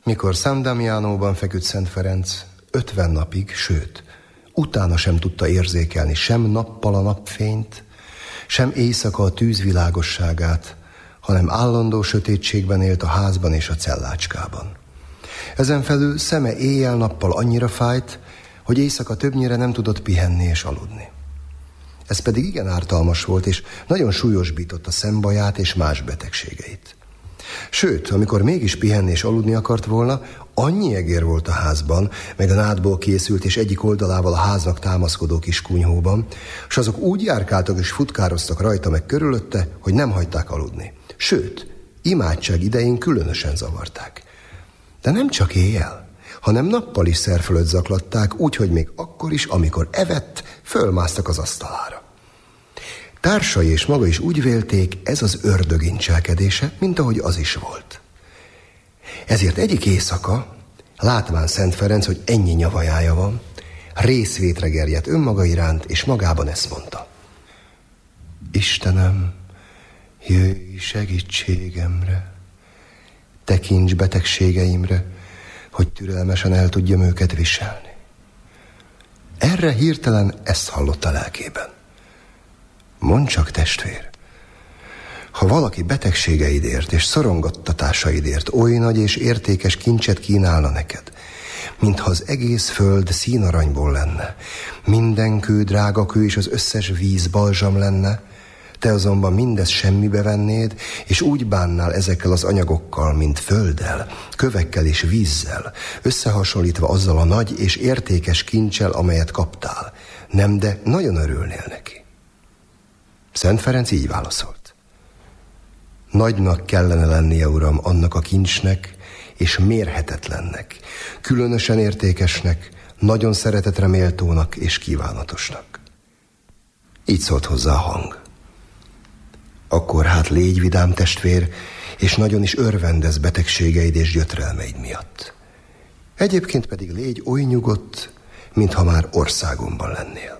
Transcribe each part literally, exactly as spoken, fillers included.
Mikor San Damianóban feküdt Szent Ferenc, ötven napig, sőt, utána sem tudta érzékelni sem nappal a napfényt, sem éjszaka a tűz világosságát, hanem állandó sötétségben élt a házban és a cellácskában. Ezen felül szeme éjjel-nappal annyira fájt, hogy éjszaka többnyire nem tudott pihenni és aludni. Ez pedig igen ártalmas volt, és nagyon súlyosbította szembaját és más betegségeit. Sőt, amikor mégis pihenni és aludni akart volna, annyi egér volt a házban, meg a nádból készült és egyik oldalával a háznak támaszkodó kis kunyhóban, és azok úgy járkáltak és futkároztak rajta meg körülötte, hogy nem hagyták aludni. Sőt, imádság idején különösen zavarták. De nem csak éjjel, hanem nappal is szer fölött zaklatták, úgyhogy még akkor is, amikor evett, fölmásztak az asztalára. Társai és maga is úgy vélték, ez az ördög incselkedése, mint ahogy az is volt. Ezért egyik éjszaka, látván Szent Ferenc, hogy ennyi nyavajája van, részvétre gerjedt önmaga iránt, és magában ezt mondta: Istenem, jöjj segítségemre, tekints betegségeimre, hogy türelmesen el tudjam őket viselni. Erre hirtelen ezt hallotta lelkében: Mondd csak, testvér, ha valaki betegségeidért és szorongattatásaidért oly nagy és értékes kincset kínálna neked, mintha az egész föld színaranyból lenne, minden kő drága kő és az összes víz balzsam lenne, te azonban mindezt semmibe vennéd, és úgy bánnál ezekkel az anyagokkal, mint földdel, kövekkel és vízzel, összehasonlítva azzal a nagy és értékes kincsel, amelyet kaptál. Nem, de nagyon örülnél neki. Szent Ferenc így válaszolt: Nagynak kellene lennie, uram, annak a kincsnek, és mérhetetlennek, különösen értékesnek, nagyon szeretetre méltónak és kívánatosnak. Így szólt hozzá a hang: Akkor hát légy vidám, testvér, és nagyon is örvendezz betegségeid és gyötrelmeid miatt. Egyébként pedig légy oly nyugodt, mintha már országomban lennél.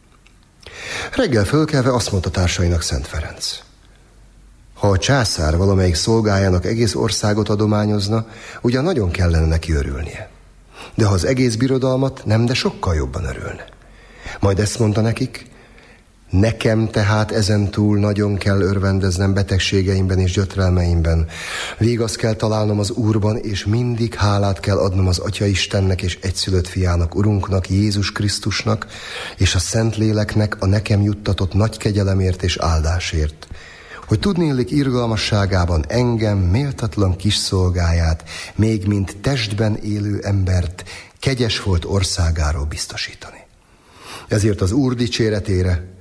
Reggel fölkelve azt mondta társainak Szent Ferenc: Ha a császár valamelyik szolgájának egész országot adományozna, ugyan nagyon kellene neki örülnie. De ha az egész birodalmat, nem, de sokkal jobban örülne. Majd ezt mondta nekik: Nekem tehát ezentúl nagyon kell örvendeznem betegségeimben és gyötrelmeimben. Végazt kell találnom az Úrban, és mindig hálát kell adnom az Atya Istennek és egyszülött fiának, Urunknak, Jézus Krisztusnak, és a Szentléleknek a nekem juttatott nagy kegyelemért és áldásért, hogy tudnélik irgalmasságában engem, méltatlan kis szolgáját, még mint testben élő embert, kegyes volt országáról biztosítani. Ezért az Úr dicséretére